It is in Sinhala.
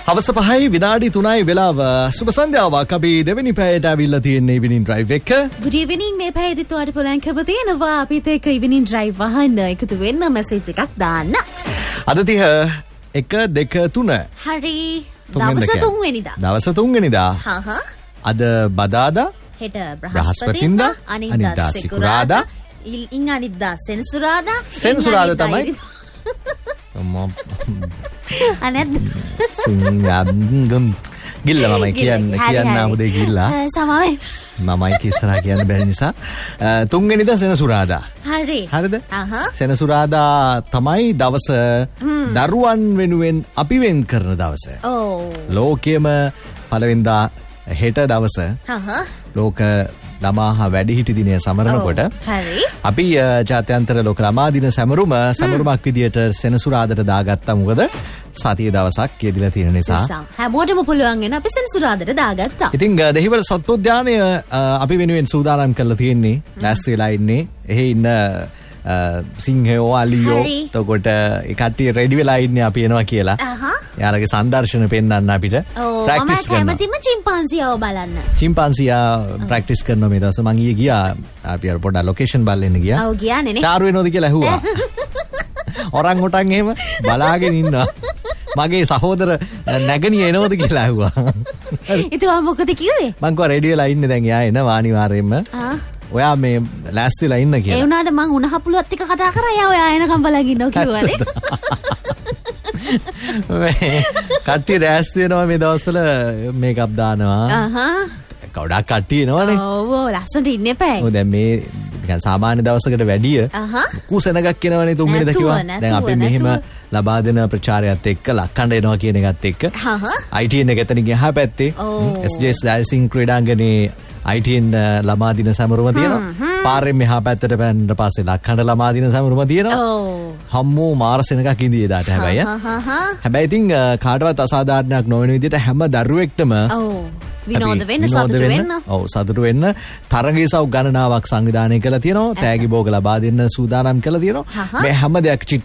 හවස 5යි විනාඩි 3යි වෙලාව සුබ සන්ධ්‍යාවක් අපි දෙවෙනි පැයට අවිල්ලා තියෙන ඉවිනින් ඩ්‍රයිව් එක. Good evening මේ පැයේදී ඔයාලට පුළුවන් කම තියෙනවා අපිත් එක්ක ඉවිනින් ඩ්‍රයිව් වහන්න එකතු වෙන්න මැසේජ් එකක් දාන්න. අද 30 1 2 3. හරි. දවස් 3 වෙනිදා. දවස් 3 වෙනිදා. අද බදාදා. හෙට බ්‍රහස්පතින්දා. අනිද්දා සිකුරාදා. ඉන් අනිද්දා සෙනසුරාදා. සෙනසුරාදා තමයි. අනත් ගිල්ල මමයි කියන්න ආමුදේ ගිල්ලා සමාවෙන් මමයි කිස්සනා කියන්න බැරි නිසා තුන්වෙනිදා සෙනසුරාදා හරිද සෙනසුරාදා තමයි දවස දරුවන් වෙනුවෙන් අපි වෙන් කරන දවස ලෝකයේම පළවෙනිදා හෙට දවස ලෝක ළමා හා වැඩිහිටි දිනය සමරනකොට අපි ජාත්‍යන්තර ලෝක ළමා දින සමරුමක් විදියට සෙනසුරාදාට දාගත්තා. මොකද සතිය දවසක් යෙදිලා තියෙන නිසා හැමෝටම පුළුවන් වෙන අපි සෙනසුරාදාට දාගත්තා. ඉතින් දෙහිවල සත්වෝද්‍යානය අපි වෙනුවෙන් සූදානම් කරලා තියෙන්නේ. ලෑස්ති වෙලා ඉන්නේ. එහි ඉන්න සිංහයෝ අලියෝ එතකොට ඒ කට්ටිය රෙඩි වෙලා ඉන්නේ අපි එනවා කියලා. යාලගේ සංදර්ශන පෙන්වන්න අපිට ප්‍රැක්ටිස් කරනවා. මම කැමතිම චිම්පාන්සියාව බලන්න. චිම්පාන්සියා ප්‍රැක්ටිස් කරනවා මේ දවස්. මං ඊයේ ගියා අපි අර පොඩ්ඩක් ලොකේෂන් බලන්න ගියා. ඔව් ගියානේ නේ. චාරු වෙනවද කියලා ඇහුවා. ඔරන් ඔටන් එහෙම බලාගෙන ඉන්නවා. මගේ සහෝදර නැගණිය එනවද කියලා ඇහුවා. ඉතින් මොකද කිව්වේ? මං කිව්වා රෙඩි වෙලා ඉන්න දැන් එයා එනවා අනිවාර්යයෙන්ම. ඔයා මේ ලෑස්තිලා ඉන්න කියලා. ඒ වුණාට මං උණහපුලුවත් එක්ක කතා කරා. ඔයා එනකම් බලන් ඉන්නවා කිව්වනේ. කට්ටිය ලෑස්ති වෙනවා මේ දවස්වල මේකප් දානවා. ගොඩක් කට්ටිය එනවනේ. ඔව් ලස්සනට ඉන්න එපා. ඔව් දැන් මේ නිකන් සාමාන්‍ය දවසකට වැඩිය කුසෙනගක් එනවනේ තුන්වෙනිදා කිව්වා. දැන් අපි මෙහෙම ලබා දෙන ප්‍රචාරයත් එක්ක ලක්කණ්ඩ එනවා කියන එකත් එක්ක ITN එක එතනින් එහා පැත්තේ SJS ජයසිංහ ක්‍රීඩාංගණේ ITN ළමා දින සමරුම තියෙනවා. පාරෙන් මෙහා පැත්තට පැනනට පස්සේ ලක්කණ්ඩ ළමා දින සමරුම තියෙනවා. හම්මෝ මාරසෙනගක් ඉඳී එදාට හැබැයි. හැබැයි ඉතින් කාටවත් අසාධාරණයක් නොවන විදිහට හැම දරුවෙක්ටම විනෝද වෙන්න සතුටු වෙන්න. ඔව් සතුටු වෙන්න තරගීසව් ගණනාවක් සංවිධානය කරලා තියෙනවා. තෑගි භෝග ලබා දෙන්න සූදානම් කරලා තියෙනවා. මේ හැම දෙයක්